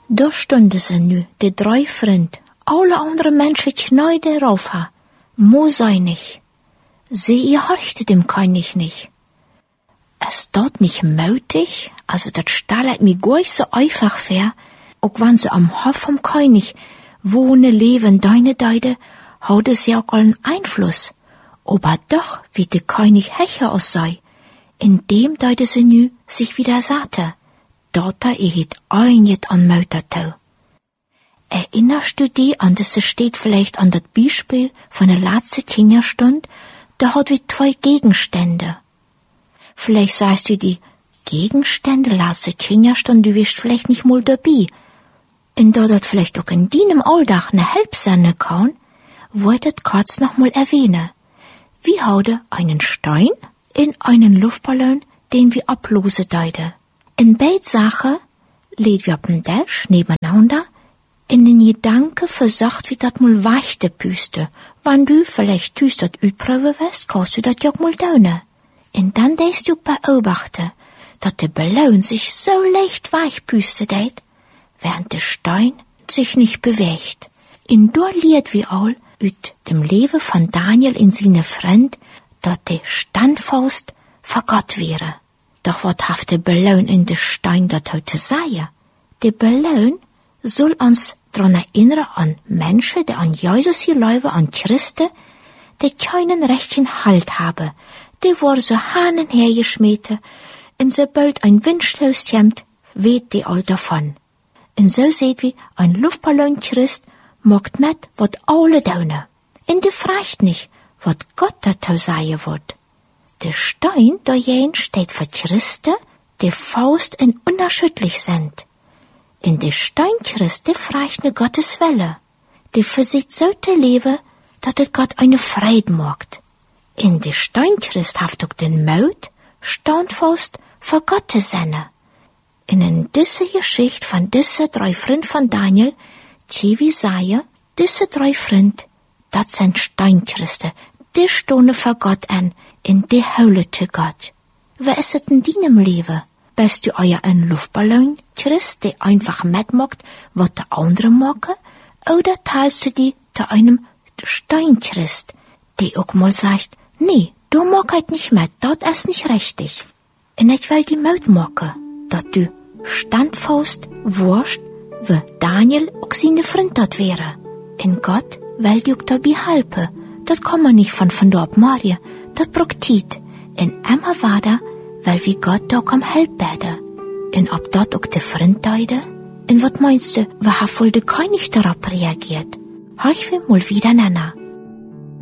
Da stunden sie nu, de 3 Vriend, alle andere Menschen knäude rauf ha. Mo sei nicht. Sie ihr horchte dem König nicht. Es dort nicht mötig, also dat stellt mir gar so einfach fair, auch wenn sie am Hof vom König wohne, leben, deine Deide, hat es ja auch allen Einfluss. Aber doch, wie der König Hecher aus sei, in dem Deide sie nu sich wieder sagte, dort het einjet an Mötertau. Erinnerst du dich an das steht vielleicht an das Beispiel von der letzten Kinderstund, da hat wir 2 Gegenstände. Vielleicht sagst du die Gegenstände, letzte Kinderstunde, du wirst vielleicht nicht mal dabei. Und da das vielleicht auch in deinem Alldach ne Help sein kann, wollte ich kurz noch mal erwähnen. Wir haben einen Stein in einen Luftballon, den wir ablose deide. In beid Sachen lädt wir auf dem Tisch nebeneinander in den Gedanke versucht, wie dat mal weichte Püste. Wenn du vielleicht tust dat übrige wirst, kannst du dat ja auch mal tun. Und dann denkst du beobachten, dat der Ballon sich so leicht weich püste deit, während der Stein sich nicht bewegt. In dort liert wir all üt dem Leben von Daniel in seine Freund, dat de Standfaust vor Gott wäre. Doch wat haft der Ballon in de Stein dat heute sei? Der Ballon soll uns dran erinnern an Menschen, die an Jesus glauben, an Christen, die keinen rechten Halt haben. Die war so Hahnen hergeschmieden, und sobald ein Windstoß kommt, weht die all davon. Und so seht wie ein Luftballon Christ macht mit, wat alle daunen. Und die fragt nicht, wat Gott dazu sagen wird. Der Stein dajen steht für Christen, die Faust und unerschütterlich sind. In der Steinchrist, die fragt ne Gottes Welle. Die versieht so te leben, dat het Gott eine Freude macht. In der Steinchrist haft auch den Mut, Standfaust vor Gott zu sein. In diese Geschichte von diese 3 Freund von Daniel, wie sagen, diese 3 Freund, dat sind Steinchristen, die stohne vor Gott an, in die Hölle zu Gott. Wer ist es in deinem Leben? Bist du euer ein Luftballon, Christ, der einfach mitmacht, was der andere machen? Oder teilst du die zu einem Steinchrist, der auch mal sagt, nee, du mag halt nicht mit, das ist nicht richtig. Und ich will die Mut machen, dass du standfaust wurst, wie Daniel auch seine Freund dort wäre. In Gott will dir auch dabei helfen. Das kann man nicht von dort machen, das braucht Zeit. Und immer weiter, weil wie Gott da am Help beten. Und ob dort auch der Freund deide? Und was meinst du, wer hat wohl der König darauf reagiert? Hör ich will mal wieder nennen.